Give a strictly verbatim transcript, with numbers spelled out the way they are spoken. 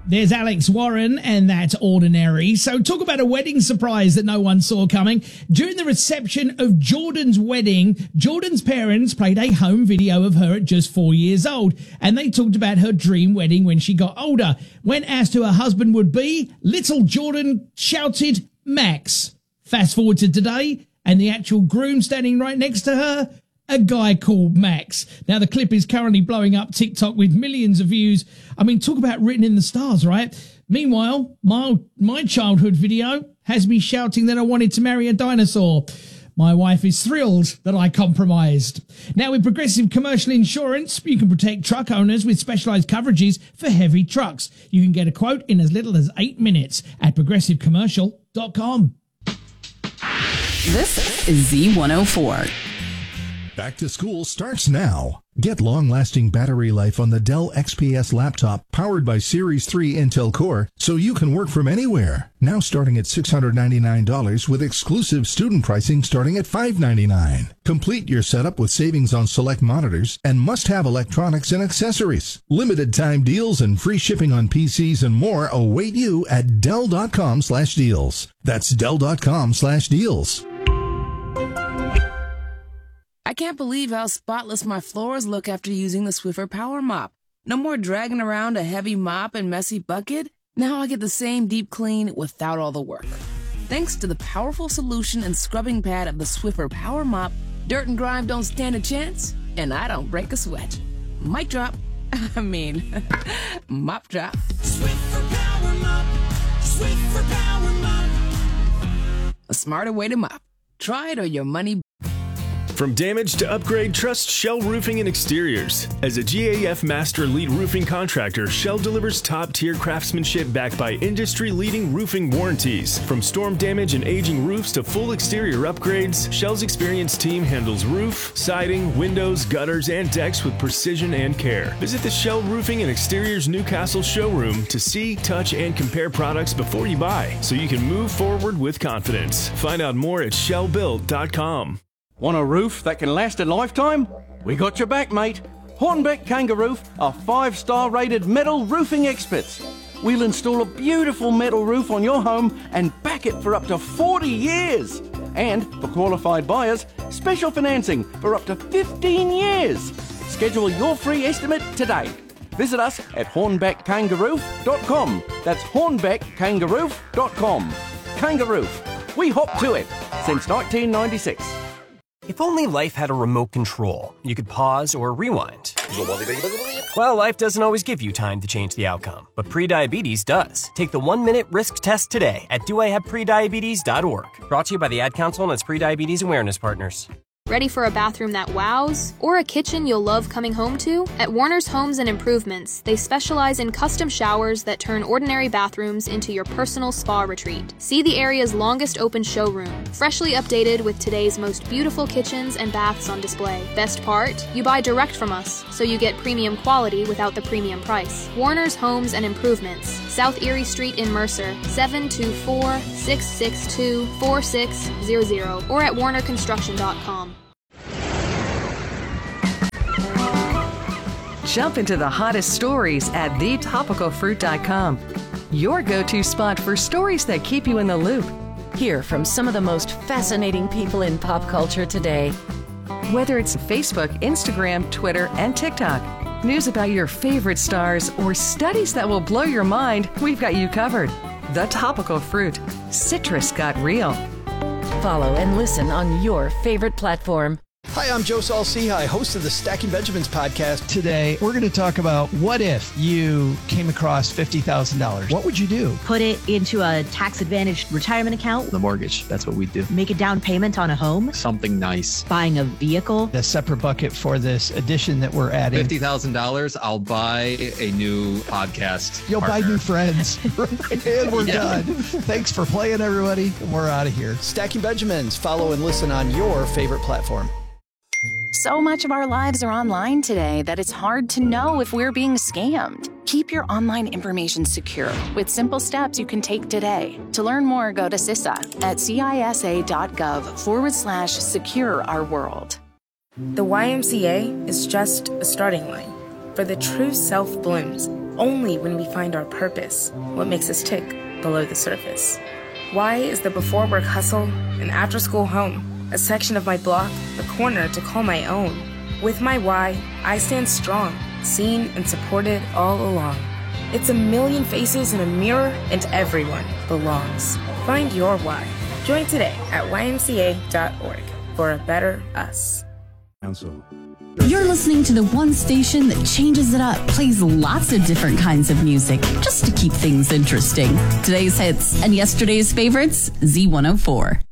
There's Alex Warren, and that's Ordinary. So talk about a wedding surprise that no one saw coming. During the reception of Jordan's wedding, Jordan's parents played a home video of her at just four years old, and they talked about her dream wedding when she got older. When asked who her husband would be, little Jordan shouted, Max. Fast forward to today, and the actual groom standing right next to her, a guy called Max. Now, the clip is currently blowing up TikTok with millions of views. I mean, talk about written in the stars, right? Meanwhile, my, my childhood video has me shouting that I wanted to marry a dinosaur. My wife is thrilled that I compromised. Now, with Progressive Commercial Insurance, you can protect truck owners with specialised coverages for heavy trucks. You can get a quote in as little as eight minutes at progressive commercial dot com. This is Z one oh four. Back to school starts now. Get long-lasting battery life on the Dell X P S laptop powered by Series three Intel Core so you can work from anywhere. Now starting at six hundred ninety-nine dollars with exclusive student pricing starting at five hundred ninety-nine dollars. Complete your setup with savings on select monitors and must-have electronics and accessories. Limited time deals and free shipping on P Cs and more await you at Dell dot com slash deals. That's Dell dot com slash deals. I can't believe how spotless my floors look after using the Swiffer Power Mop. No more dragging around a heavy mop and messy bucket. Now I get the same deep clean without all the work. Thanks to the powerful solution and scrubbing pad of the Swiffer Power Mop, dirt and grime don't stand a chance, and I don't break a sweat. Mic drop. I mean, mop drop. Swiffer Power Mop. Swiffer Power Mop. A smarter way to mop. Try it or your money. From damage to upgrade, trust Shell Roofing and Exteriors. As a G A F Master Lead Roofing Contractor, Shell delivers top-tier craftsmanship backed by industry-leading roofing warranties. From storm damage and aging roofs to full exterior upgrades, Shell's experienced team handles roof, siding, windows, gutters, and decks with precision and care. Visit the Shell Roofing and Exteriors Newcastle showroom to see, touch, and compare products before you buy, so you can move forward with confidence. Find out more at shell build dot com. Want a roof that can last a lifetime? We got your back, mate. Hornbeck Kangaroof are five-star rated metal roofing experts. We'll install a beautiful metal roof on your home and back it for up to forty years. And for qualified buyers, special financing for up to fifteen years. Schedule your free estimate today. Visit us at hornbeck kangaroof dot com. That's hornbeck kangaroof dot com. Kangaroof. We hop to it since nineteen ninety-six. If only life had a remote control, you could pause or rewind. Well, life doesn't always give you time to change the outcome, but prediabetes does. Take the one-minute risk test today at do I have prediabetes dot org. Brought to you by the Ad Council and its Prediabetes Awareness Partners. Ready for a bathroom that wows? Or a kitchen you'll love coming home to? At Warner's Homes and Improvements, they specialize in custom showers that turn ordinary bathrooms into your personal spa retreat. See the area's longest open showroom, freshly updated with today's most beautiful kitchens and baths on display. Best part? You buy direct from us, so you get premium quality without the premium price. Warner's Homes and Improvements, South Erie Street in Mercer, seven two four, six six two, four six zero zero, or at warner construction dot com. Jump into the hottest stories at the topical fruit dot com. Your go-to spot for stories that keep you in the loop. Hear from some of the most fascinating people in pop culture today. Whether it's Facebook, Instagram, Twitter, and TikTok, news about your favorite stars, or studies that will blow your mind, we've got you covered. The Topical Fruit. Citrus got real. Follow and listen on your favorite platform. Hi, I'm Joe Saul-Sehy, host of the Stacking Benjamins podcast. Today, we're going to talk about what if you came across fifty thousand dollars. What would you do? Put it into a tax-advantaged retirement account. The mortgage. That's what we do. Make a down payment on a home. Something nice. Buying a vehicle. A separate bucket for this addition that we're adding. fifty thousand dollars, I'll buy a new podcast You'll partner. buy new friends. And we're Yeah. done. Thanks for playing, everybody. We're out of here. Stacking Benjamins. Follow and listen on your favorite platform. So much of our lives are online today that it's hard to know if we're being scammed. Keep your online information secure with simple steps you can take today. To learn more, go to C I S A at cisa.gov forward slash secure our world. The Y M C A is just a starting line. For the true self blooms, only when we find our purpose, what makes us tick below the surface. Why is the before work hustle an after school home, a section of my block, a corner to call my own? With my why, I stand strong, seen and supported all along. It's a million faces in a mirror, and everyone belongs. Find your why. Join today at Y M C A dot org for a better us. You're listening to the one station that changes it up, plays lots of different kinds of music, just to keep things interesting. Today's hits and yesterday's favorites, Z one oh four.